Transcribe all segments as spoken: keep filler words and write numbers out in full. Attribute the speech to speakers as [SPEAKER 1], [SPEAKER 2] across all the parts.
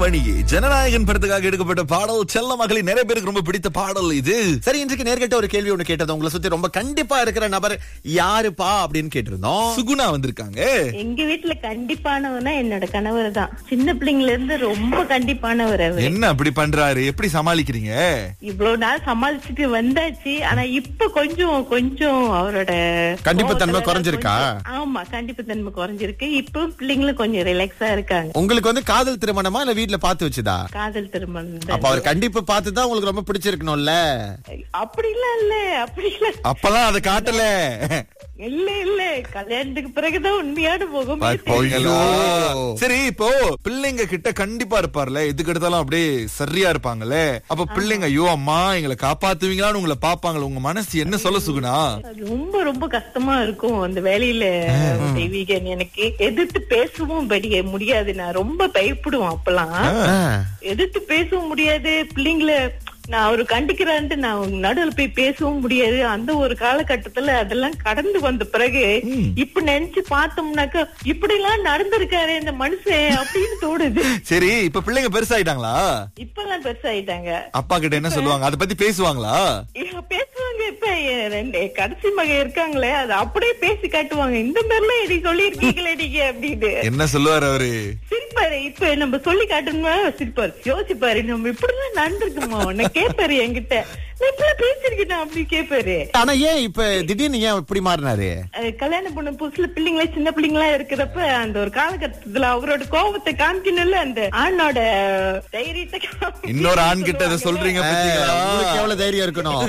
[SPEAKER 1] மணி ஜனநாயகன் படத்துக்காக எடுக்கப்பட்ட பாடல். செல்ல மகளிர் நிறைய பேருக்கு ரொம்ப பிடித்த பாடல் இது.
[SPEAKER 2] சரி, இன்றைக்கு நேர்கிட்ட ஒரு கேள்வி ஒண்ணு கேட்டது. உங்களை சுத்தி ரொம்ப கண்டிப்பா இருக்கிற நபர் யாருப்பா அப்படின்னு கேட்டிருந்தோம்.
[SPEAKER 1] சுகுணா வந்திருக்காங்க.
[SPEAKER 3] எங்க வீட்டுல கண்டிப்பானவனா என்னோட கணவர் தான். சின்ன பிள்ளைங்கள இருந்து ரொம்ப கண்டிப்பானவர் அவர்.
[SPEAKER 1] என்ன அப்படி பண்றாரு? எப்படி சமாளிக்கிறீங்க?
[SPEAKER 3] இவ்வளவு நாள் சமாளிச்சுட்டு வந்தாச்சு. ஆனா இப்ப கொஞ்சம் கொஞ்சம் அவரோட
[SPEAKER 2] கண்டிப்புத்தன்மை குறைஞ்சிருக்கா?
[SPEAKER 3] ஆமா, கண்டிப்புத்தன்மை குறைஞ்சிருக்கு. இப்ப பிள்ளைங்களும் கொஞ்சம் ரிலாக்ஸா இருக்காங்க.
[SPEAKER 2] உங்களுக்கு வந்து காதல் திருமணமா இல்ல வீட்டுல பாத்து வச்சுதா?
[SPEAKER 3] காதல் திருமணம்.
[SPEAKER 2] அப்ப அவர் கண்டிப்பு பார்த்துதான் உங்களுக்கு ரொம்ப பிடிச்சிருக்கணும்ல?
[SPEAKER 3] அப்படிலாம் இல்ல, அப்படி இல்ல.
[SPEAKER 1] அப்பெல்லாம் அதை காட்டல.
[SPEAKER 3] இல்ல இல்ல, கல்யாணத்துக்கு பிறகுதான் உண்மையான முகம்.
[SPEAKER 1] சரி, இப்போ பிள்ளைங்க கிட்ட கண்டிப்பா இருப்பார்ல, எதுக்கு எடுத்தாலும் அப்படியே சரியா இருப்பாங்கல்ல. அப்ப பிள்ளைங்க ஐயோ அம்மா எங்களை காப்பாத்துவீங்களான்னு உங்களை பாப்பாங்களே, உங்க மனசு என்ன சொல்ல சுகுணா?
[SPEAKER 3] ரொம்ப ரொம்ப கஷ்டமா இருக்கும் அந்த வேலையில. தெய்வீகன் எனக்கு எதிர்த்து பேசவும் பெரிய முடியாது. நான் ரொம்ப பயப்படுவேன் அப்பெல்லாம். எதிர்த்து பேசவும் முடியாது. பிள்ளைங்கள நான் அவரு கண்டிக்கிறான்ட்டு நான் நடுவில் போய் பேசவும் முடியாது. அந்த ஒரு காலகட்டத்துல அதெல்லாம் கடந்து வந்த பிறகு இப்ப நினைச்சு பார்த்தோம்னாக்கா இப்படி எல்லாம் நடந்திருக்காரு இந்த மனுஷன் அப்படின்னு தோணுது.
[SPEAKER 1] சரி, இப்ப பிள்ளைங்க பெருசாயிட்டாங்களா?
[SPEAKER 3] இப்பெல்லாம் பெருசாயிட்டாங்க.
[SPEAKER 1] அப்பா கிட்ட என்ன சொல்லுவாங்க? அதை பத்தி பேசுவாங்களா?
[SPEAKER 3] பேசுவாங்க. இப்ப ரெண்டு கடைசி மக இருக்காங்களே, அது அப்படியே பேசி காட்டுவாங்க. இந்த மாதிரிலாம் எடி சொல்லி இருக்கீங்களே நீங்க அப்படின்னு.
[SPEAKER 1] என்ன சொல்லுவாரு அவரு?
[SPEAKER 3] சிரிப்பாரு. இப்ப நம்ம சொல்லி காட்டணுமா சிரிப்பாரு. யோசிப்பாரு, நம்ம இப்படிதான் நடந்திருக்குமா உனக்கு கேட்பாரு என்கிட்ட. நான் இப்பெல்லாம் பேசிருக்கேன் அப்படி கேட்பாரு.
[SPEAKER 2] ஆனா ஏன் இப்ப திடீர்னு ஏன் இப்படி மாறினாரு?
[SPEAKER 3] கல்யாணம் பண்ண புதுசுல பிள்ளைங்களா சின்ன பிள்ளைங்களா இருக்கிறப்ப அந்த ஒரு காலகட்டத்துல அவரோட கோபத்தை காமிக்கணும்ல, அந்த ஆணோட தைரியத்தை.
[SPEAKER 1] இன்னொரு ஆண் கிட்ட அதை சொல்றீங்க பாத்தீங்களா?
[SPEAKER 2] உங்களுக்கு எவ்வளவு தைரியம் இருக்கணும்?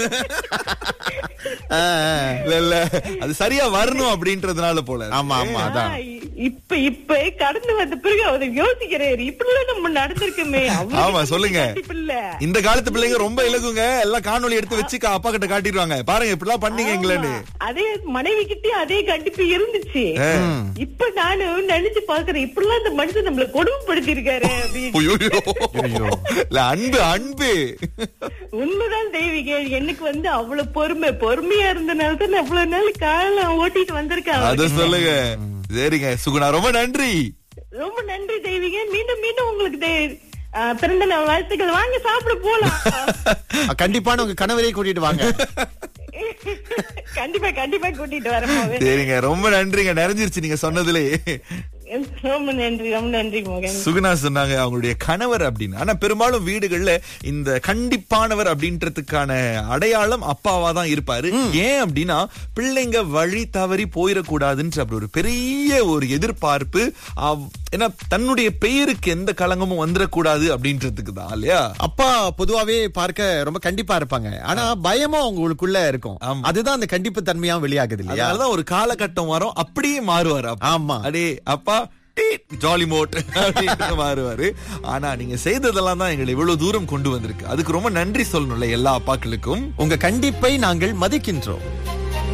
[SPEAKER 1] இல்ல இல்ல, அது சரியா வரணும் அப்படின்றதுனால போல.
[SPEAKER 2] ஆமா ஆமா, அதான்.
[SPEAKER 3] இப்ப இப்ப கடந்து வந்த பிறகு அவர் யோசிக்கிறாரு, இப்படிலாம் நம்ம நடந்திருக்குமே.
[SPEAKER 1] ஆமா, சொல்லுங்க. இந்த காலத்து பிள்ளைங்க ரொம்ப இலகுங்க. எல்லாம் காணொலி எடுத்து வச்சு அப்பா கிட்ட காட்டிடுவாங்க, பாருங்க இப்படிலாம் பண்ணீங்க எங்களேன்னு.
[SPEAKER 3] அதே மனைவி கிட்டே அதே கண்டிப்பு இருந்துச்சு. இப்ப நானும் நினைச்சு பாக்குறேன், இப்படிலாம் இந்த மனுஷன் நம்மள கொடுமைப்படுத்தி இருக்காரு அப்படின்னு.
[SPEAKER 1] அன்பு அன்பு
[SPEAKER 3] உண்மைதான் தெய்வீக. எனக்கு வந்து அவ்வளவு பொறுமை பொறுமையா இருந்தனால தான் அவ்வளவு நாள் காலம் ஓட்டிட்டு வந்திருக்காங்க.
[SPEAKER 1] அத சொல்லுங்க. சரிங்க சுகுணா, ரொம்ப நன்றி.
[SPEAKER 3] ரொம்ப நன்றி தெய்வீக. மீண்டும் மீண்டும் உங்களுக்கு பிறந்த நாள் வாழ்த்துக்கள். வாங்க சாப்பிட போலாம்.
[SPEAKER 2] கண்டிப்பான உங்க கணவரையும் கூட்டிட்டு வாங்க.
[SPEAKER 3] கண்டிப்பா கண்டிப்பா கூட்டிட்டு வரேன்.
[SPEAKER 1] சரிங்க, ரொம்ப நன்றிங்க. நிறைஞ்சிருச்சு நீங்க சொன்னதுலே.
[SPEAKER 3] ரொம்ப நன்றி, ரொம்ப நன்றி மகன்.
[SPEAKER 1] சுகுணா சொன்னாங்க அவங்களுடைய கணவர் அப்படின்னு. ஆனா பெரும்பாலும் வீடுகள்ல இந்த கண்டிப்பானவர் அப்படின்றதுக்கான அடையாளம் அப்பாவா தான் இருப்பாரு. ஏன் அப்படின்னா பிள்ளைங்க வழி தவறி போயிடக்கூடாதுன்ற அப்படி ஒரு பெரிய ஒரு எதிர்பார்ப்பு. ஏன்னா தன்னுடைய பெயருக்கு எந்த களங்கமும் வந்துடக்கூடாது அப்படின்றதுக்கு தான் இல்லையா?
[SPEAKER 2] அப்பா பொதுவாவே பார்க்க ரொம்ப கண்டிப்பா இருப்பாங்க. ஆனா பயமும் அவங்களுக்குள்ள இருக்கும். அதுதான் அந்த கண்டிப்பு தன்மையா வெளியாகுது இல்லையா?
[SPEAKER 1] அதனாலதான் ஒரு காலகட்டம் வரும் அப்படியே மாறுவாரு.
[SPEAKER 2] ஆமா,
[SPEAKER 1] அடே அப்பா ஜாலி மோட் அப்படின்னு மாறுவாரு. ஆனா நீங்க செய்ததெல்லாம் தான் எங்களை இவ்வளவு தூரம் கொண்டு வந்திருக்கு. அதுக்கு ரொம்ப நன்றி சொல்லணும்ல எல்லா அப்பாக்களுக்கும்.
[SPEAKER 2] உங்க கண்டிப்பை நாங்கள் மதிக்கின்றோம்.